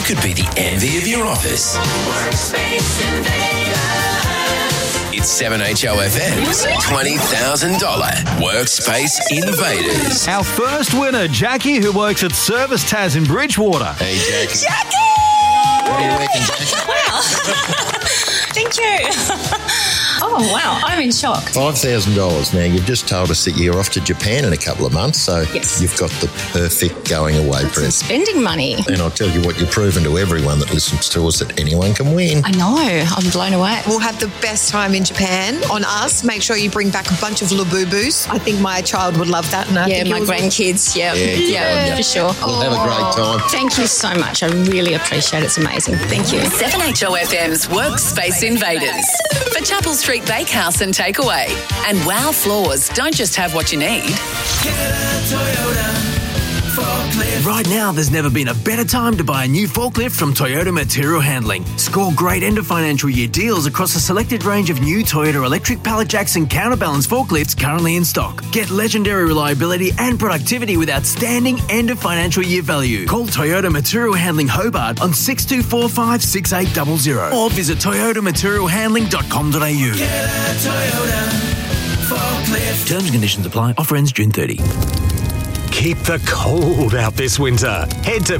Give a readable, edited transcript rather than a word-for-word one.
could be the envy of your office. It's 7HOFM's $20,000 Workspace Invaders. Our first winner, Jackie, who works at Service Taz in Bridgewater. Hey, Jackie. Jackie! What do you reckon, Jackie? Wow. Thank you. Oh, wow. I'm in shock. $5,000. Now, you've just told us that you're off to Japan in a couple of months, so Yes. you've got the perfect going away present. Spending money. And I'll tell you what, you've proven to everyone that listens to us that anyone can win. I know. I'm blown away. We'll have the best time in Japan on us. Make sure you bring back a bunch of Labubus. I think my child would love that. And I Yeah, think my yours would. grandkids. Yeah, for sure. We'll have a great time. Thank you so much. I really appreciate it. It's amazing. Thank you. 7HOFM's Workspace Invaders for Chapel Street Bakehouse and Takeaway. And Wow Floors don't just have what you need. Right now, there's never been a better time to buy a new forklift from Toyota Material Handling. Score great end of financial year deals across a selected range of new Toyota electric pallet jacks and counterbalance forklifts currently in stock. Get legendary reliability and productivity with outstanding end of financial year value. Call Toyota Material Handling Hobart on 6245 6800 or visit toyotamaterialhandling.com.au. Terms and conditions apply. Offer ends June 30. Keep the cold out this winter. Head to